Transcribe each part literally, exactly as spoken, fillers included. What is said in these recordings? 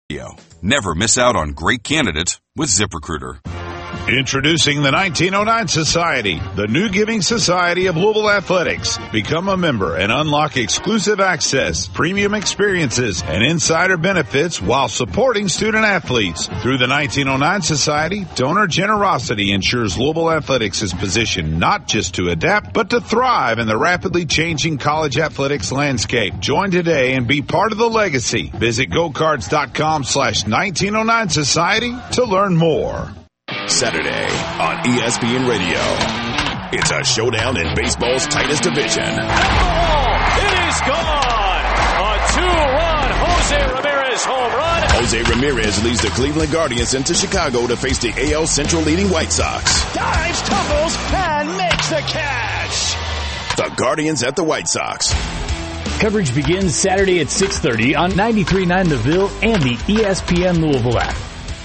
Never miss out on great candidates with ZipRecruiter. Introducing the nineteen oh nine Society, the new giving society of Louisville Athletics. Become a member and unlock exclusive access, premium experiences, and insider benefits while supporting student athletes. Through the nineteen oh nine Society, donor generosity ensures Louisville Athletics is positioned not just to adapt, but to thrive in the rapidly changing college athletics landscape. Join today and be part of the legacy. Visit gocards.com slash 1909 Society to learn more. Saturday on E S P N Radio. It's a showdown in baseball's tightest division. It is gone! A two-run Jose Ramirez home run. Jose Ramirez leads the Cleveland Guardians into Chicago to face the A L Central leading White Sox. Dives, tumbles, and makes the catch. The Guardians at the White Sox. Coverage begins Saturday at six thirty on ninety-three point nine The Ville and the E S P N Louisville app.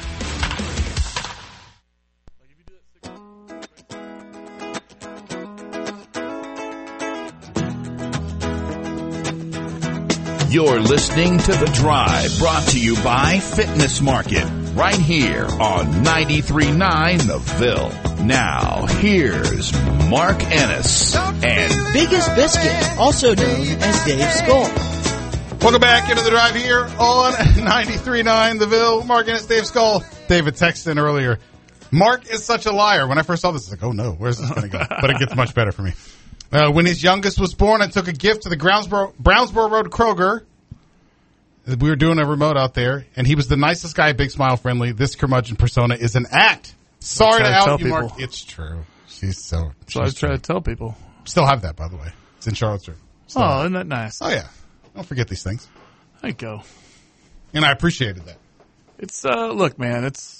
You're listening to The Drive, brought to you by Fitness Market, right here on ninety-three point nine The Ville. Now, here's Mark Ennis and Biggest Biscuit, also known as Dave Skull. Welcome back into The Drive here on ninety-three point nine The Ville. Mark Ennis, Dave Skull. David texted in earlier. Mark is such a liar. When I first saw this, I was like, oh no, where's this going to go? But it gets much better for me. Uh, when his youngest was born, I took a gift to the Brownsboro, Brownsboro Road Kroger. We were doing a remote out there, and he was the nicest guy, big smile, friendly. This curmudgeon persona is an act. Sorry to, to out you, Mark. It's true. She's so. So I was trying to tell people. Still have that, by the way. It's in Charlottesville. Still oh, isn't that nice? Oh, yeah. Don't forget these things. There you go. And I appreciated that. It's, uh, look, man, it's.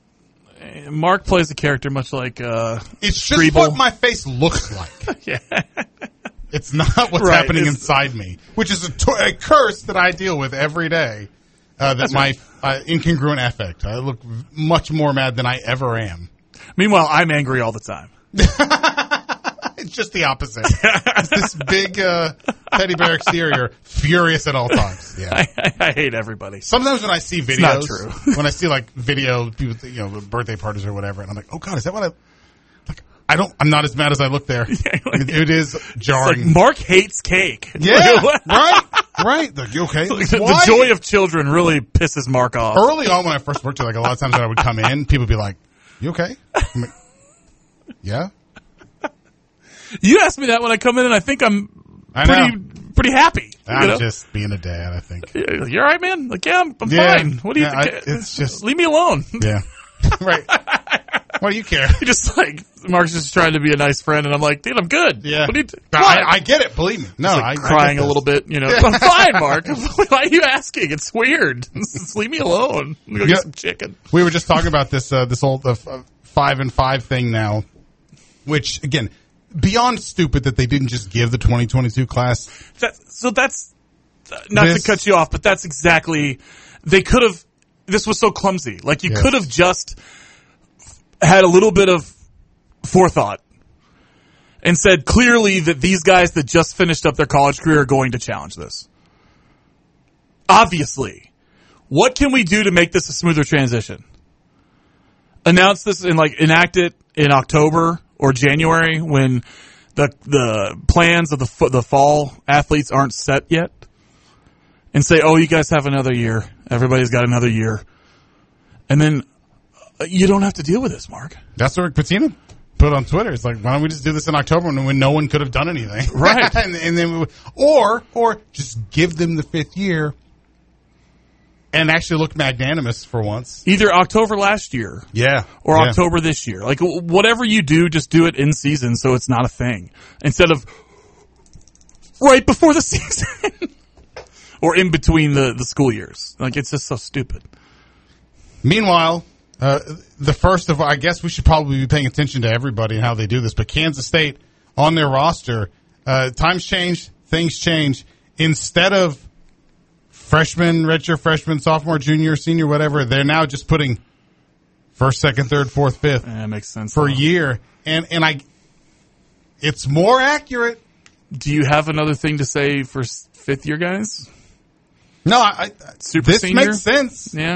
Mark plays the character much like uh, it's just Treble. What my face looks like. Yeah, it's not what's right, happening inside me, which is a, to- a curse that I deal with every day. Uh, that my right. uh, incongruent affect. I look much more mad than I ever am. Meanwhile, I'm angry all the time. It's just the opposite. It's this big uh, teddy bear exterior, furious at all times. Yeah, I, I, I hate everybody. Sometimes when I see videos, it's not true. when I see like video, people, you know, birthday parties or whatever, and I'm like, oh god, is that what I? Like, I don't. I'm not as mad as I look there. Yeah, like, it, it is jarring. Like Mark hates cake. Yeah, right, right. Like, you okay? Like, the, the joy of children really pisses Mark off. Early on, when I first worked here, like a lot of times when I would come in, people would be like, "You okay?" I'm like, yeah. You asked me that when I come in, and I think I'm I pretty know. pretty happy. I'm you know? just being a dad, I think. You're all right, man? Like, yeah, I'm, I'm yeah. fine. What do you yeah, think? I, it's just... Leave me alone. Yeah. Right. What do you care? Just like, Mark's just trying to be a nice friend, and I'm like, dude, I'm good. Yeah. What do you th- I, I get it, believe me. No, like I crying I a little bit, you know. I'm fine, Mark. Why are you asking? It's weird. Just leave me alone. I'm gonna go yeah. get some chicken. We were just talking about this, uh, this old uh, five and five thing now, which, again, beyond stupid that they didn't just give the twenty twenty-two class. That, so that's, not this, to cut you off, but that's exactly, they could have, this was so clumsy. Like, you yes. could have just had a little bit of forethought and said clearly that these guys that just finished up their college career are going to challenge this. Obviously. What can we do to make this a smoother transition? Announce this and, like, enact it in October or January when the the plans of the the fall athletes aren't set yet, and say, oh, you guys have another year. Everybody's got another year. And then you don't have to deal with this, Mark. That's what Rick Pitino put on Twitter. It's like, why don't we just do this in October when no one could have done anything? Right. and, and then, we would, or, or just give them the fifth year and actually look magnanimous for once. Either October last year. Yeah. Or yeah. October this year. Like, whatever you do, just do it in season so it's not a thing. Instead of right before the season. Or in between the, the school years. Like, it's just so stupid. Meanwhile, uh, the first of, I guess we should probably be paying attention to everybody and how they do this, but Kansas State on their roster, uh, times change, things change. Instead of freshman, redshirt freshman, sophomore, junior, senior, whatever, they're now just putting first, second, third, fourth, fifth. Yeah, that makes sense. For a year. And, and I, it's more accurate. Do you have another thing to say for fifth year guys? No, I, I Super this senior? makes sense. Yeah.